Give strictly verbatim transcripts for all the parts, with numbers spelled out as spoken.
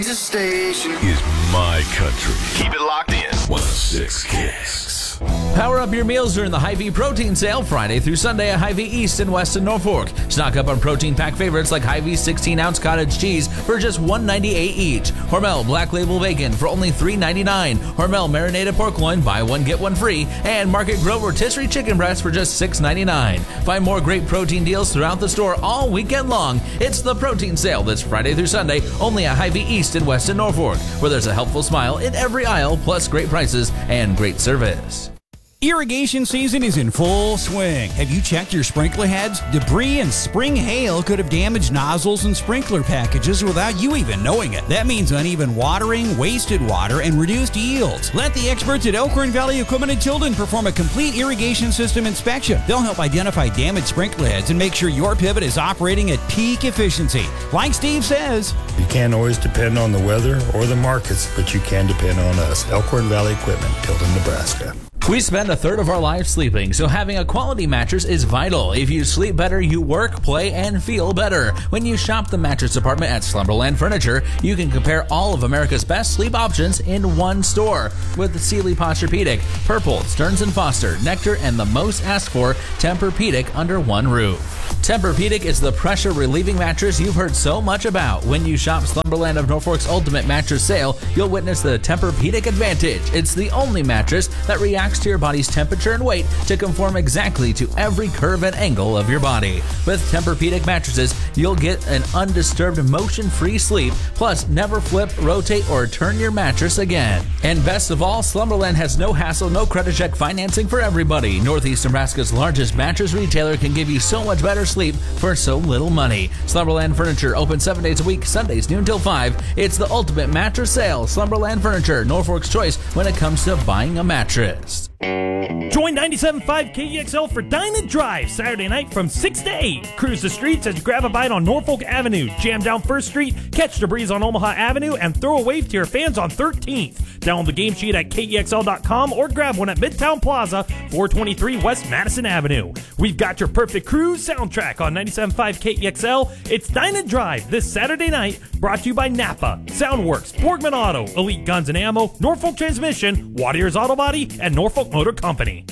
This station is my country. Keep it locked in. one oh six Kicks. Power up your meals during the Hy-Vee protein sale Friday through Sunday at Hy-Vee East and West in Norfolk. Stock up on protein pack favorites like Hy-Vee sixteen ounce cottage cheese for just one ninety-eight each. Hormel Black Label Bacon for only three ninety-nine. Hormel Marinated Pork Loin, buy one get one free. And Market Grill Rotisserie Chicken Breast for just six ninety-nine. Find more great protein deals throughout the store all weekend long. It's the protein sale this Friday through Sunday only at Hy-Vee East and West in Norfolk, where there's a helpful smile in every aisle, plus great prices and great service. Irrigation season is in full swing. Have you checked your sprinkler heads? Debris and spring hail could have damaged nozzles and sprinkler packages without you even knowing it. That means uneven watering, wasted water, and reduced yields. Let the experts at Elkhorn Valley Equipment in Tilden perform a complete irrigation system inspection. They'll help identify damaged sprinkler heads and make sure your pivot is operating at peak efficiency. Like Steve says, you can't always depend on the weather or the markets, but you can depend on us. Elkhorn Valley Equipment, Tilden, Nebraska. We spend a third of our lives sleeping, so having a quality mattress is vital. If you sleep better, you work, play, and feel better. When you shop the mattress department at Slumberland Furniture, you can compare all of America's best sleep options in one store. With Sealy Posturepedic, Purple, Stearns and Foster, Nectar, and the most asked for, Tempur-Pedic under one roof. Tempur-Pedic is the pressure-relieving mattress you've heard so much about. When you shop Slumberland of Norfolk's Ultimate Mattress Sale, you'll witness the Tempur-Pedic Advantage. It's the only mattress that reacts to your body's temperature and weight to conform exactly to every curve and angle of your body. With Tempur-Pedic mattresses, you'll get an undisturbed, motion-free sleep, plus never flip, rotate, or turn your mattress again. And best of all, Slumberland has no hassle, no credit check financing for everybody. Northeast Nebraska's largest mattress retailer can give you so much better sleep for so little money. Slumberland Furniture, open seven days a week, Sundays noon till five. It's the ultimate mattress sale. Slumberland Furniture, Norfolk's choice when it comes to buying a mattress. Join ninety-seven point five K E X L for Dine and Drive Saturday night from six to eight. Cruise the streets as you grab a bite on Norfolk Avenue, jam down First Street, catch the breeze on Omaha Avenue, and throw a wave to your fans on thirteenth. Download the game sheet at K E X L dot com or grab one at Midtown Plaza, four twenty-three West Madison Avenue. We've got your perfect cruise soundtrack on ninety-seven point five K E X L. It's Dine and Drive this Saturday night, brought to you by Napa, Soundworks, Borgman Auto, Elite Guns and Ammo, Norfolk Transmission, Watier's Auto Body, and Norfolk Motor Company.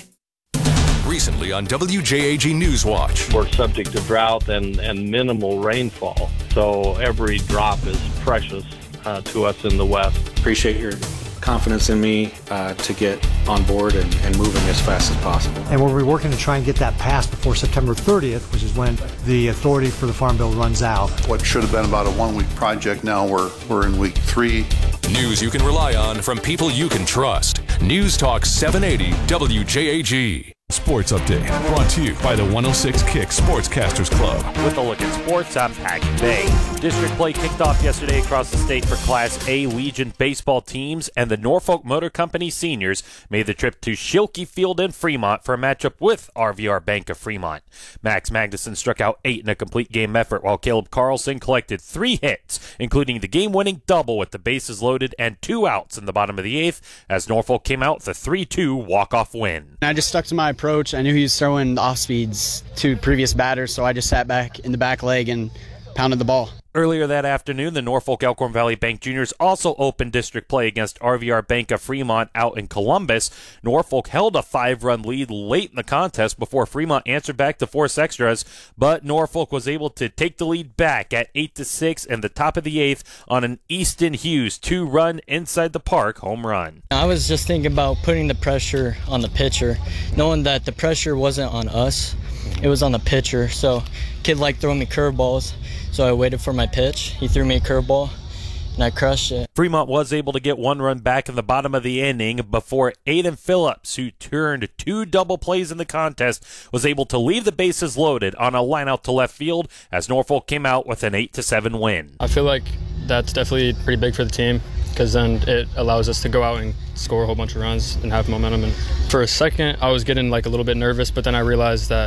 Recently on W J A G Newswatch. We're subject to drought and, and minimal rainfall, so every drop is precious uh, to us in the West. Appreciate your confidence in me uh, to get on board and, and moving as fast as possible. And we'll be working to try and get that passed before September thirtieth, which is when the authority for the Farm Bill runs out. What should have been about a one-week project, now we're, we're in week three. News you can rely on from people you can trust. News Talk seven eighty W J A G. Sports Update, brought to you by the one oh six Kicks Sportscasters Club. With a look at sports, I'm Patrick Bay. District play kicked off yesterday across the state for Class A Legion baseball teams, and the Norfolk Motor Company seniors made the trip to Schilke Field in Fremont for a matchup with R V R Bank of Fremont. Max Magnuson struck out eight in a complete game effort, while Caleb Carlson collected three hits, including the game-winning double with the bases loaded and two outs in the bottom of the eighth, as Norfolk came out with a three two walk-off win. I just stuck to my approach. I knew he was throwing off speeds to previous batters, so I just sat back in the back leg and pounded the ball. Earlier that afternoon, the Norfolk Elkhorn Valley Bank Juniors also opened district play against R V R Bank of Fremont out in Columbus. Norfolk held a five-run lead late in the contest before Fremont answered back to force extras, but Norfolk was able to take the lead back at eight to six in the top of the eighth on an Easton Hughes two-run inside the park home run. I was just thinking about putting the pressure on the pitcher, knowing that the pressure wasn't on us, it was on the pitcher. So kid liked throwing me curveballs. So I waited for my pitch. He threw me a curveball, and I crushed it. Fremont was able to get one run back in the bottom of the inning before Aiden Phillips, who turned two double plays in the contest, was able to leave the bases loaded on a line out to left field as Norfolk came out with an eight to seven win. I feel like that's definitely pretty big for the team because then it allows us to go out and score a whole bunch of runs and have momentum. And for a second, I was getting like a little bit nervous, but then I realized that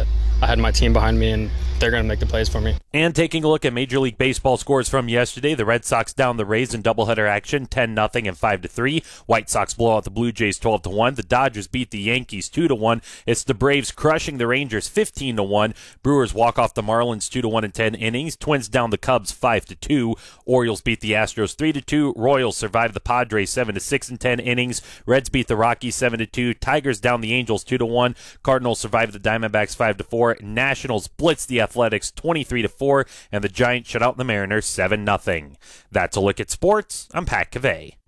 I had my team behind me, and they're going to make the plays for me. And taking a look at Major League Baseball scores from yesterday, the Red Sox down the Rays in doubleheader action, ten nothing and five to three. White Sox blow out the Blue Jays twelve to one. The Dodgers beat the Yankees two to one. It's the Braves crushing the Rangers fifteen to one. Brewers walk off the Marlins two to one in ten innings. Twins down the Cubs five to two. Orioles beat the Astros three to two. Royals survive the Padres seven to six in ten innings. Reds beat the Rockies seven to two. Tigers down the Angels two to one. Cardinals survive the Diamondbacks five to four. Nationals blitz the Athletics twenty-three to four, and the Giants shut out the Mariners seven nothing. That's a look at sports. I'm Pat Cavey.